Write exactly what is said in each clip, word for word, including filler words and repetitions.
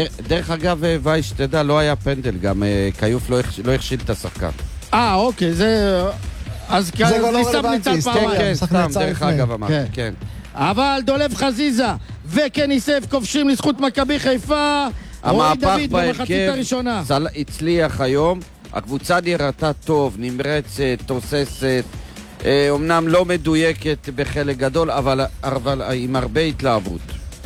דרך אגב, וייש, תדע, לא היה פנדל, גם קיוף לא הכשיל את השחקן. אה, אוקיי, זה... אז זה כבר לא ניסם רלוונטי, ניצל פעמיים. כן, סתם, דרך אגב אמרתי, כן. אבל דולב חזיזה וקן יוסף כובשים לזכות מכבי חיפה. רועי דוד במחצית הראשונה הצליח היום, הקבוצה נראתה טוב, נמרצת, תוססת, אומנם לא מדויקת בחלק גדול, אבל, אבל עם הרבה התלהבות.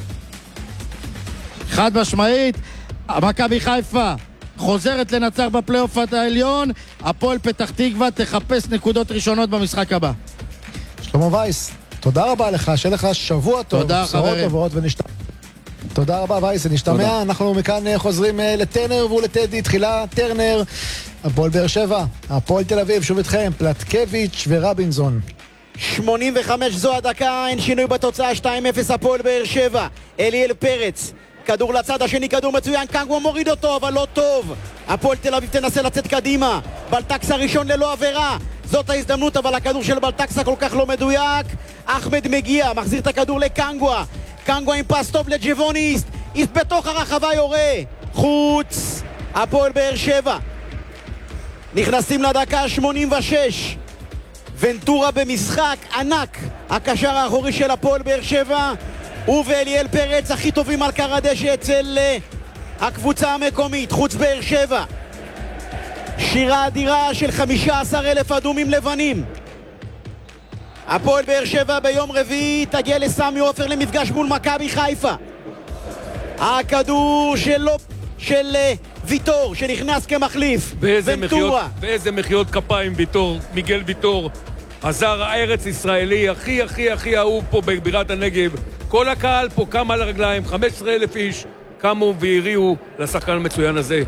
חד משמעית, מכבי חיפה חוזרת לנצח בפלייאוף העליון, הפועל פתח תקווה תחפש נקודות ראשונות במשחק הבא. שלמה וייס, תודה רבה לך, שיהיה לך שבוע טוב. תודה חברים. ונשתמע. תודה רבה וייס, נשתמע. אנחנו מכאן חוזרים לטרנר ולטדי. תחילה טרנר, הפועל באר שבע, הפועל תל אביב, שוב איתכם, פלטקביץ' ורבינזון. שמונים וחמש זו הדקה, אין שינוי בתוצאה, שתיים אפס הפועל באר שבע. אליאל פרץ, כדור לצד השני, כדור מצוין, קנגו מוריד אותו, אבל לא טוב. הפועל תל אביב תנסה לצאת קדימה, בלטקס הראשון ללא עבירה, זאת ההזדמנות, אבל הכדור של בלטקסה כל כך לא מדויק. אחמד מגיע, מחזיר את הכדור לקנגואה, קנגואה עם פס טוב לג'בוניסט, איסט בתוך הרחבה יורה, חוץ. הפועל באר שבע נכנסים לדקה שמונים ושש, ונטורה במשחק ענק, הקשר האחורי של הפועל באר שבע, ואליאל פרץ הכי טובים על קר הדשא אצל הקבוצה המקומית, חוץ באר שבע. שירה אדירה של חמישה עשר אלף אדומים לבנים. הפועל באר שבע ביום רביעי תגיע לסמי עופר למפגש מול מכבי חיפה. הכדור שלו, של ויטור שנכנס כמחליף, ונטורה. ואיזה מחיאות כפיים ויטור, מיגל ויטור, הזר הארץ ישראלי הכי הכי הכי אהוב פה בבירת הנגב. כל הקהל פה קם על הרגליים, חמישה עשר אלף איש קמו והריעו לשחקן המצוין הזה.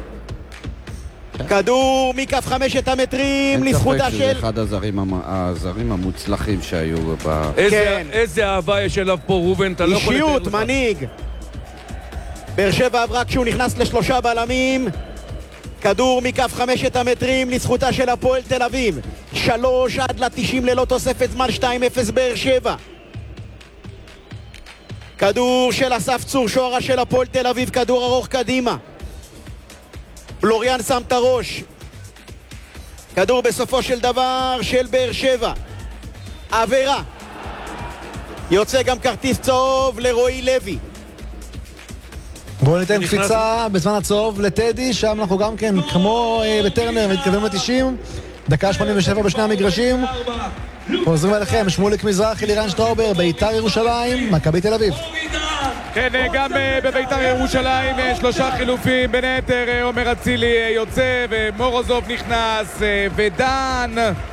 כדור מכף חמשת המטרים לזכותה של... אין ספק שזה אחד הזרים המוצלחים שהיו ב... איזה אהבה יש אליו פה רובן, אתה לא יכול לתאר לך. אישיות, מנהיג. באר שבע עברה כשהוא נכנס לשלושה בלמים. כדור מכף חמשת המטרים לזכותה של הפועל תל אביב. שלוש עד לתשעים ללא תוספת זמן, שתיים אפס באר שבע. כדור של אסף צור, שוערה של הפועל תל אביב, כדור ארוך קדימה. בלוריאן שם את הראש. כדור בסופו של דבר של באר שבע. עבירה. יוצא גם כרטיס צהוב לרועי לוי. בואו ניתן קפיצה בזמן הצהוב לטדי, שם אנחנו גם כן, כמו בטרנר, מתקדמים ל-תשעים, דקה שמונים ושבע בשני המגרשים. חוזרים אליכם, שמוליק מזרחי, לירן שטראובר, ביתר ירושלים, מכבי תל אביב. כן, גם בביתר ירושלים שלושה חילופים, בין היתר עומר אצילי יוצא ומורוזוב נכנס ודן.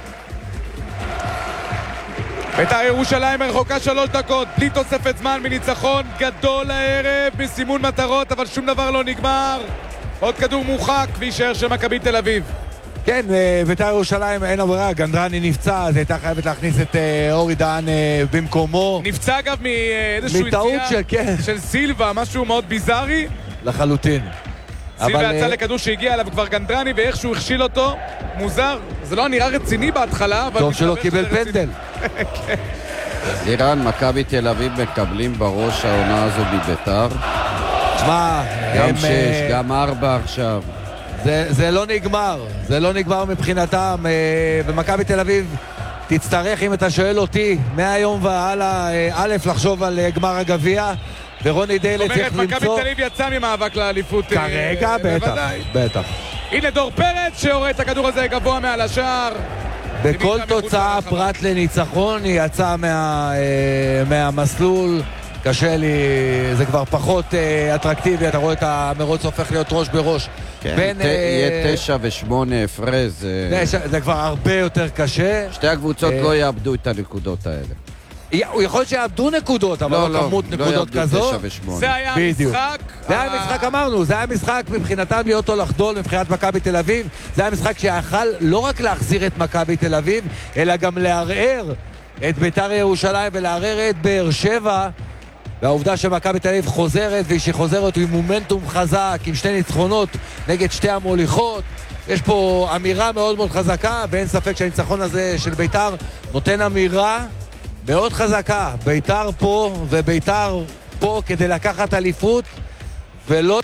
ביתר ירושלים רחוקה שלוש דקות, בלי תוספת זמן, מניצחון גדול הערב, מסימון מטרות, אבל שום דבר לא נגמר. עוד כדור מוחק וישאר של מכבי תל אביב. כן, ביתר ירושלים אין עברה, גנדרני נפצע, אז הייתה חייבת להכניס את אורי דהן במקומו. נפצע אגב מאיזשהו יציאה של, כן. של סילבה, משהו מאוד ביזארי. לחלוטין. סילבה יצא לכדור שהגיע אליו כבר גנדרני, ואיכשהו הכשיל אותו, מוזר. זה לא נראה רציני בהתחלה, אבל... טוב שלא קיבל פנדל. כן. איראן, מכבי תל אביב מקבלים בראש העונה הזו בביתר. תשמע, גם הם... שש, גם ארבע עכשיו. זה, זה לא נגמר, זה לא נגמר מבחינתם, ומכבי תל אביב תצטרך, אם אתה שואל אותי, מהיום והלאה, א', לחשוב על גמר הגביע, ורוני דיילה צריך למצוא... זאת אומרת, מכבי תל אביב יצא ממאבק לאליפות... כרגע, בטח, בטח. הנה דור פרץ שהורא את הכדור הזה גבוה מעל השער. בכל תוצאה פרט לניצחון היא יצאה מה, מהמסלול. קשה לי, זה כבר פחות אטרקטיבי, אתה רואה את המרוץ הופך להיות ראש בראש. כן, יהיה תשע ושמונה הפרש. זה כבר הרבה יותר קשה. שתי הקבוצות לא יאבדו את הנקודות האלה. הוא יכול שיאבדו נקודות, אבל לא כמות נקודות כזו. זה היה המשחק. זה היה משחק, אמרנו, זה היה משחק מבחינתם להיות או לחדול מבחינת מכבי תל אביב. זה היה משחק שיכל לא רק להחזיר את מכבי תל אביב, אלא גם לערער את ביתר ירושלים ולערער את באר שבע. והעובדה שמכבי תל אביב חוזרת, והיא חוזרת עם מומנטום חזק, עם שתי ניצחונות נגד שתי המוליכות, יש פה אמירה מאוד מאוד חזקה, ואין ספק שהניצחון הזה של ביתר נותן אמירה מאוד חזקה. ביתר פה, וביתר פה כדי לקחת אליפות, ולא